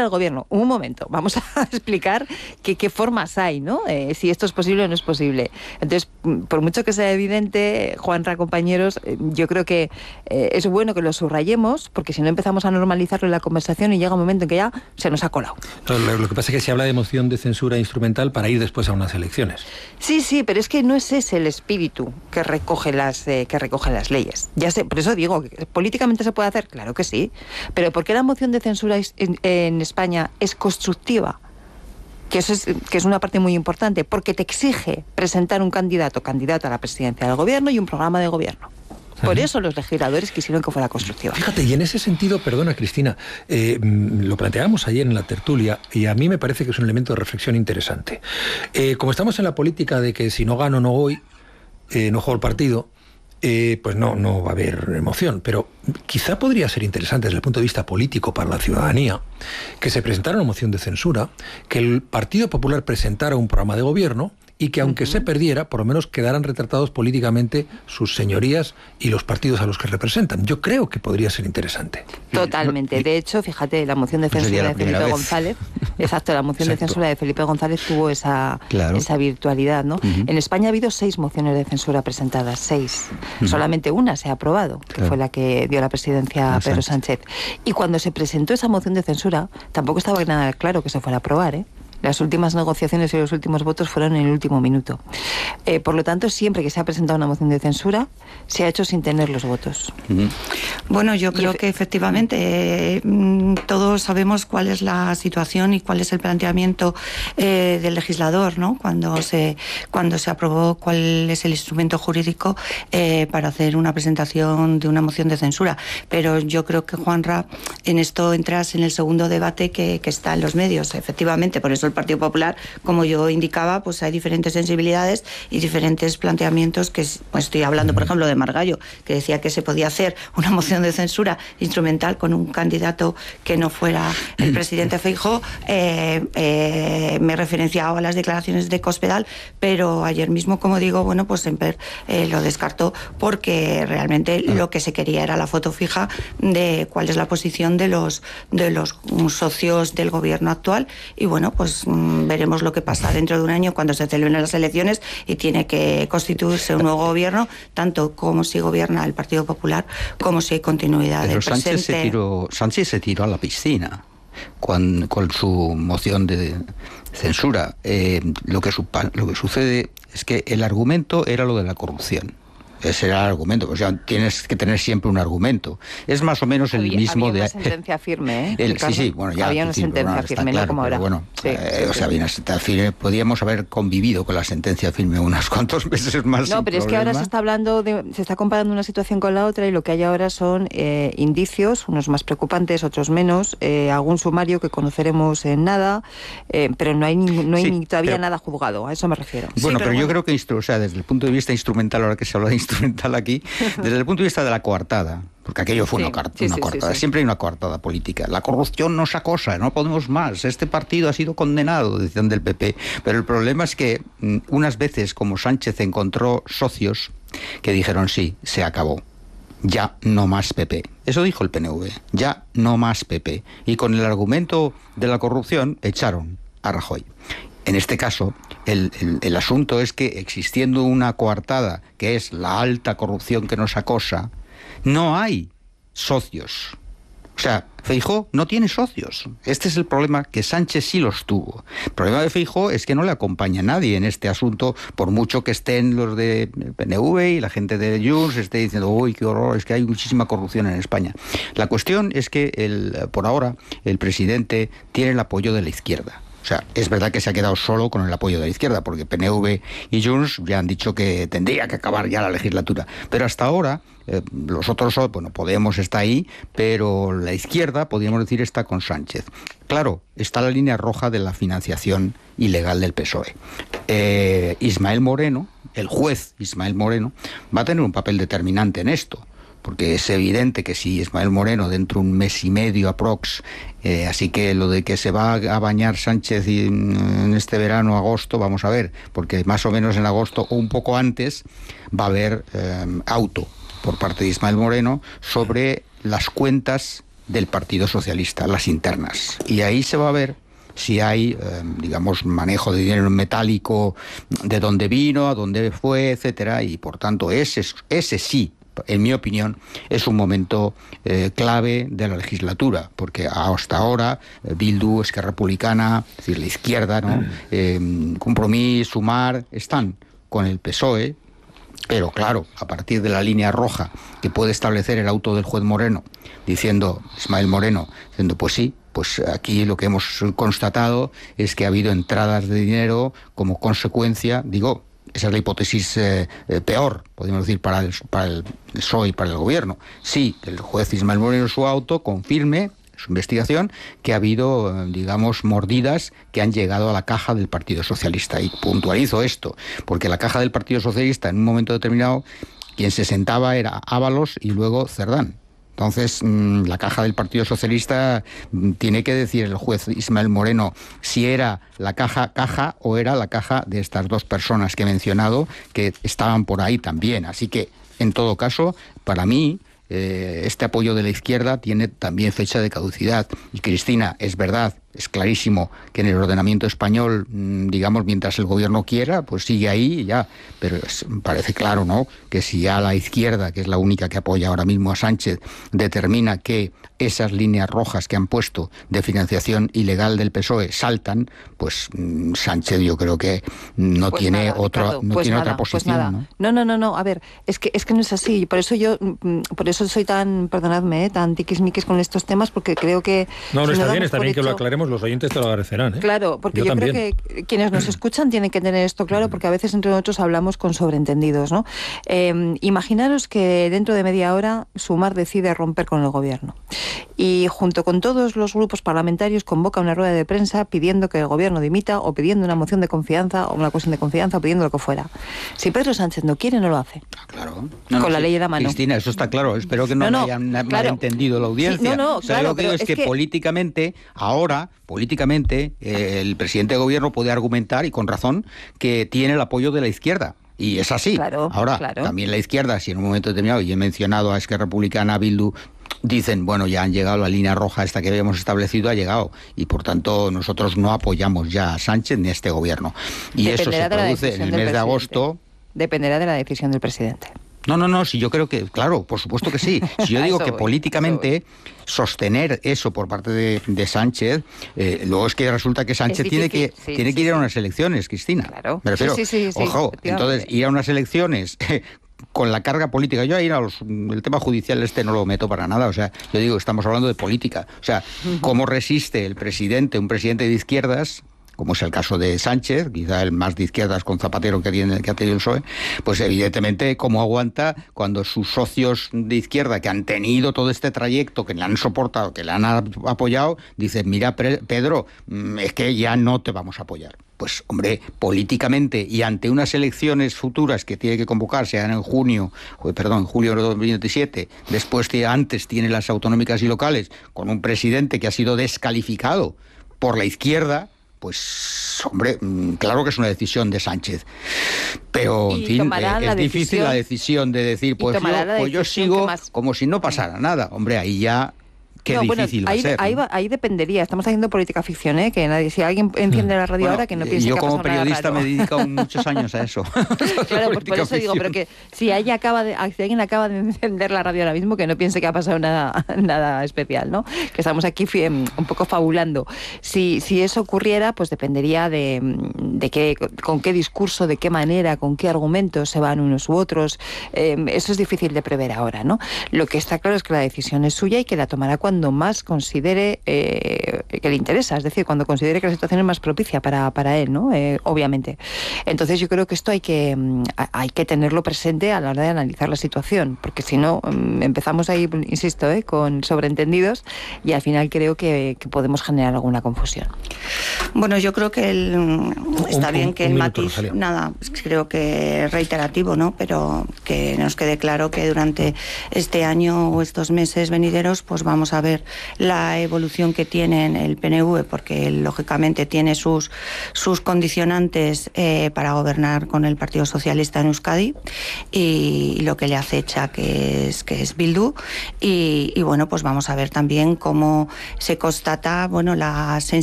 al gobierno. Un momento, vamos a explicar qué formas hay, ¿no? Si esto es posible o no es posible. Entonces, por mucho que sea evidente, Juanra, compañeros, yo creo que es bueno que lo subrayemos, porque si no empezamos a normalizarlo en la conversación y llega un momento en que ya se nos ha colado. Lo que pasa es que se habla de moción de censura instrumental para ir después a unas elecciones. Sí, pero es que no es ese el espíritu que recoge las leyes. Ya sé, por eso digo, ¿políticamente se puede hacer? Claro que sí. Pero ¿por qué la moción de censura en España es constructiva? Que es una parte muy importante, porque te exige presentar un candidato a la presidencia del gobierno y un programa de gobierno. Por eso los legisladores quisieron que fuera constructiva. Fíjate, y en ese sentido, perdona Cristina, lo planteábamos ayer en la tertulia y a mí me parece que es un elemento de reflexión interesante. Como estamos en la política de que si no gano no voy, no juego el partido, pues no va a haber emoción, pero quizá podría ser interesante desde el punto de vista político para la ciudadanía que se presentara una moción de censura, que el Partido Popular presentara un programa de gobierno y que aunque se perdiera, por lo menos quedaran retratados políticamente sus señorías y los partidos a los que representan. Yo creo que podría ser interesante. Totalmente. De hecho, fíjate, la moción de censura de Felipe González, la moción de censura de Felipe González tuvo esa virtualidad, ¿no? En España ha habido 6 mociones de censura presentadas, 6. Solamente una se ha aprobado, que fue la que dio la presidencia a Pedro Sánchez. Y cuando se presentó esa moción de censura, tampoco estaba nada claro que se fuera a aprobar, ¿eh? Las últimas negociaciones y los últimos votos fueron en el último minuto. Por lo tanto, siempre que se ha presentado una moción de censura, se ha hecho sin tener los votos. Bueno, yo creo que efectivamente todos sabemos cuál es la situación y cuál es el planteamiento del legislador, ¿no? Cuando se aprobó cuál es el instrumento jurídico para hacer una presentación de una moción de censura. Pero yo creo que, Juanra, en esto entras en el segundo debate que está en los medios. Efectivamente, por eso el Partido Popular, como yo indicaba, pues hay diferentes sensibilidades y diferentes planteamientos que, pues estoy hablando, por ejemplo, de Margallo, que decía que se podía hacer una moción de censura instrumental con un candidato que no fuera el presidente Feijóo. Me referenciaba a las declaraciones de Cospedal, pero ayer mismo, como digo, bueno, pues Semper lo descartó porque realmente lo que se quería era la foto fija de cuál es la posición de los socios del gobierno actual y bueno, pues veremos lo que pasa dentro de un año cuando se celebren las elecciones y tiene que constituirse un nuevo gobierno, tanto como si gobierna el Partido Popular como si hay continuidad del presente. Sánchez se tiró a la piscina con su moción de censura. Lo que sucede es que el argumento era lo de la corrupción. Ese era el argumento, pues ya tienes que tener siempre un argumento. Es más o menos el mismo de... Había una sentencia firme, sí, bueno, ya... Había una sentencia firme, claro, no como ahora. Bueno, había una sentencia firme. Podíamos haber convivido con la sentencia firme unos cuantos meses más. No, pero es que ahora se está comparando una situación con la otra y lo que hay ahora son indicios, unos más preocupantes, otros menos, algún sumario que conoceremos en nada, pero no hay todavía nada juzgado, a eso me refiero. Bueno, pero yo creo que, desde el punto de vista instrumental, ahora que se habla de instrumental aquí, desde el punto de vista de la coartada, porque aquello fue una coartada. Siempre hay una coartada política. La corrupción nos acosa, no podemos más. Este partido ha sido condenado, decían del PP. Pero el problema es que unas veces, como Sánchez encontró socios que dijeron sí, se acabó. Ya no más PP. Eso dijo el PNV. Ya no más PP. Y con el argumento de la corrupción echaron a Rajoy. En este caso, el asunto es que existiendo una coartada, que es la alta corrupción que nos acosa, no hay socios. O sea, Feijóo no tiene socios. Este es el problema, que Sánchez sí los tuvo. El problema de Feijóo es que no le acompaña nadie en este asunto, por mucho que estén los de PNV y la gente de Junts esté diciendo, uy, qué horror, es que hay muchísima corrupción en España. La cuestión es que por ahora el presidente tiene el apoyo de la izquierda. O sea, es verdad que se ha quedado solo con el apoyo de la izquierda, porque PNV y Junts ya han dicho que tendría que acabar ya la legislatura. Pero hasta ahora, los otros, bueno, Podemos está ahí, pero la izquierda, podríamos decir, está con Sánchez. Claro, está la línea roja de la financiación ilegal del PSOE. Ismael Moreno, el juez Ismael Moreno, va a tener un papel determinante en esto. Porque es evidente que si Ismael Moreno dentro de un mes y medio aprox, así que lo de que se va a bañar Sánchez en este verano, agosto, vamos a ver, porque más o menos en agosto o un poco antes va a haber auto por parte de Ismael Moreno sobre las cuentas del Partido Socialista, las internas. Y ahí se va a ver si hay, digamos, manejo de dinero metálico, de dónde vino, a dónde fue, etcétera, y por tanto ese sí, en mi opinión, es un momento clave de la legislatura, porque hasta ahora Bildu, Esquerra Republicana, es decir, la izquierda, ¿no? Compromís, Sumar, están con el PSOE, pero claro, a partir de la línea roja que puede establecer el auto del juez Moreno, Ismael Moreno, diciendo pues sí, pues aquí lo que hemos constatado es que ha habido entradas de dinero como consecuencia, esa es la hipótesis peor, podríamos decir, para el PSOE y para el gobierno. Sí, el juez Ismael Moreno en su auto confirme su investigación que ha habido, digamos, mordidas que han llegado a la caja del Partido Socialista. Y puntualizo esto, porque la caja del Partido Socialista en un momento determinado, quien se sentaba era Ábalos y luego Cerdán. Entonces, la caja del Partido Socialista tiene que decir el juez Ismael Moreno si era la caja o era la caja de estas dos personas que he mencionado, que estaban por ahí también. Así que, en todo caso, para mí, este apoyo de la izquierda tiene también fecha de caducidad. Y Cristina, es verdad, es clarísimo que en el ordenamiento español, digamos, mientras el gobierno quiera, pues sigue ahí y ya. Pero parece claro, ¿no?, que si ya la izquierda, que es la única que apoya ahora mismo a Sánchez, determina que esas líneas rojas que han puesto de financiación ilegal del PSOE saltan, pues Sánchez yo creo que no pues tiene nada, otra, Ricardo, no pues tiene nada, otra posición. Pues nada. No. A ver, es que no es así. Por eso soy tan, perdonadme, tan tiquismiquis con estos temas, porque creo que No, está bien que lo aclaremos, los oyentes te lo agradecerán, ¿eh? Claro, porque yo creo que quienes nos escuchan tienen que tener esto claro, porque a veces entre nosotros hablamos con sobreentendidos, ¿no? Imaginaros que dentro de media hora Sumar decide romper con el gobierno y junto con todos los grupos parlamentarios convoca una rueda de prensa pidiendo que el gobierno dimita o pidiendo una moción de confianza o una cuestión de confianza o pidiendo lo que fuera. Si Pedro Sánchez no quiere, no lo hace. Claro. Con la ley en la mano. Cristina, eso está claro. Espero que no me hayan malentendido la audiencia. Sí, Lo que digo es que políticamente, el presidente de gobierno puede argumentar, y con razón, que tiene el apoyo de la izquierda. Y es así. Claro, también la izquierda, si en un momento determinado, y he mencionado a Esquerra Republicana, a Bildu, dicen, bueno, ya han llegado, la línea roja esta que habíamos establecido ha llegado, y por tanto nosotros no apoyamos ya a Sánchez ni a este gobierno. Y eso se produce en el mes de agosto. Dependerá de la decisión del presidente. No, si yo creo que, claro, por supuesto que sí. Si yo digo que políticamente sostener eso por parte de Sánchez, luego es que resulta que Sánchez tiene que ir a unas elecciones, Cristina. Claro. Me refiero, ojo, entonces ir a unas elecciones con la carga política, yo ahí el tema judicial no lo meto para nada, o sea, yo digo, estamos hablando de política, o sea, ¿cómo resiste un presidente de izquierdas, como es el caso de Sánchez, quizá el más de izquierdas con Zapatero que ha tenido el PSOE, pues evidentemente cómo aguanta cuando sus socios de izquierda que han tenido todo este trayecto, que le han soportado, que le han apoyado, dicen, mira Pedro, es que ya no te vamos a apoyar. Pues hombre, políticamente y ante unas elecciones futuras que tiene que convocar, sean en julio de 2027, antes tiene las autonómicas y locales, con un presidente que ha sido descalificado por la izquierda, pues, hombre, claro que es una decisión de Sánchez. Pero, en fin, es difícil la decisión de decir, pues yo sigo como si no pasara nada. Hombre, ahí ya... Qué difícil va a ser. Ahí dependería. Estamos haciendo política ficción, ¿eh? Que nadie, si alguien enciende la radio ahora, que no piense que ha pasado nada raro. Yo como periodista me he dedicado muchos años a eso. Claro, pues por eso digo, pero que si alguien acaba de encender la radio ahora mismo, que no piense que ha pasado nada especial, ¿no? Que estamos aquí un poco fabulando. Si eso ocurriera, pues dependería de con qué discurso, de qué manera, con qué argumentos se van unos u otros. Eso es difícil de prever ahora, ¿no? Lo que está claro es que la decisión es suya y que la tomará cuando más considere que le interesa, es decir, cuando considere que la situación es más propicia para él, ¿no? Obviamente. Entonces yo creo que esto hay que tenerlo presente a la hora de analizar la situación, porque si no empezamos ahí, insisto, con sobreentendidos y al final creo que podemos generar alguna confusión. Bueno, yo creo que está bien que el matiz, creo que reiterativo, ¿no? Pero que nos quede claro que durante este año o estos meses venideros, pues vamos a ver la evolución que tiene el PNV, porque lógicamente tiene sus condicionantes para gobernar con el Partido Socialista en Euskadi, y lo que le acecha, que es Bildu, y bueno, pues vamos a ver también cómo se constata, bueno, la sensibilidad